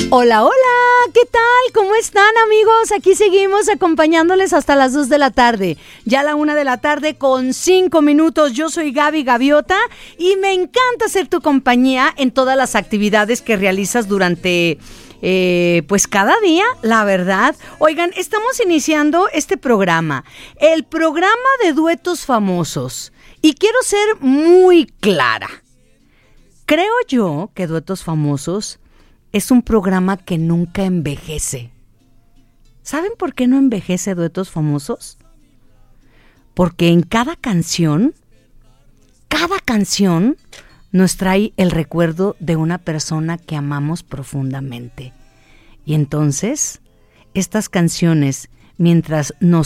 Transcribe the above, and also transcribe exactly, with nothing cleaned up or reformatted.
Hola, hola, ¿qué tal? ¿Cómo están, amigos? Aquí seguimos acompañándoles hasta las dos de la tarde. Ya a la una de la tarde con cinco minutos. Yo soy Gaby Gaviota y me encanta ser tu compañía en todas las actividades que realizas durante, eh, pues cada día, la verdad. Oigan, estamos iniciando este programa, el programa de duetos famosos. Y quiero ser muy clara. Creo yo que Duetos Famosos es un programa que nunca envejece. ¿Saben por qué no envejece Duetos Famosos? Porque en cada canción, cada canción nos trae el recuerdo de una persona que amamos profundamente. Y entonces, estas canciones, mientras nos